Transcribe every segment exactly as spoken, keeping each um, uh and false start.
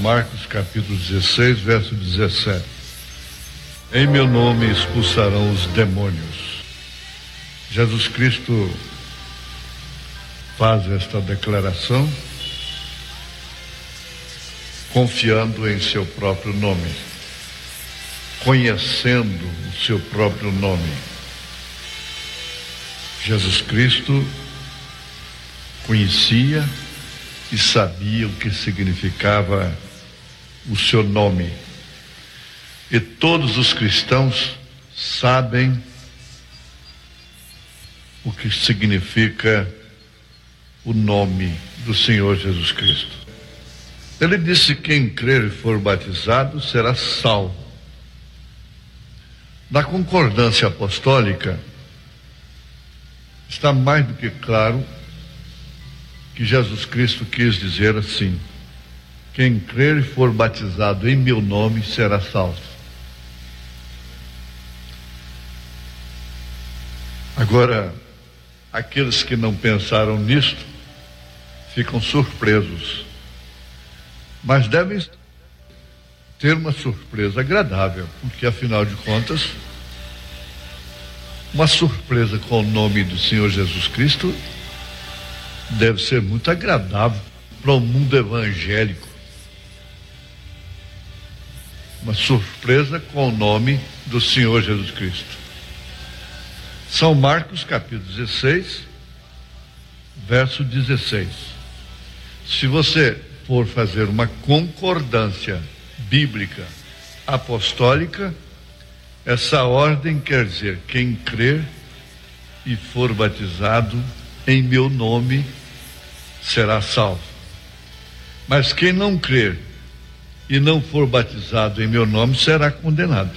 Marcos capítulo dezesseis, verso dezessete. Em meu nome expulsarão os demônios. Jesus Cristo faz esta declaração confiando em seu próprio nome, conhecendo o seu próprio nome. Jesus Cristo conhecia e sabia o que significava o seu nome. E todos os cristãos sabem o que significa o nome do Senhor Jesus Cristo. Ele disse: quem crer e for batizado será salvo. Na concordância apostólica está mais do que claro que Jesus Cristo quis dizer assim: quem crer e for batizado em meu nome será salvo. Agora, aqueles que não pensaram nisto ficam surpresos, mas devem ter uma surpresa agradável, porque afinal de contas, uma surpresa com o nome do Senhor Jesus Cristo deve ser muito agradável para o mundo evangélico. Uma surpresa com o nome do Senhor Jesus Cristo. São Marcos capítulo dezesseis, verso dezesseis. Se você for fazer uma concordância bíblica apostólica, essa ordem quer dizer: quem crer e for batizado em meu nome será salvo. Mas quem não crer e não for batizado em meu nome será condenado.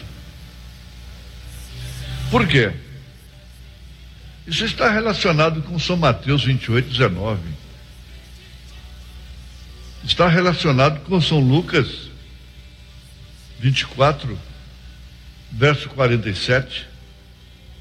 Por quê? Isso está relacionado com São Mateus vinte e oito, dezenove. Está relacionado com São Lucas vinte e quatro, verso quarenta e sete.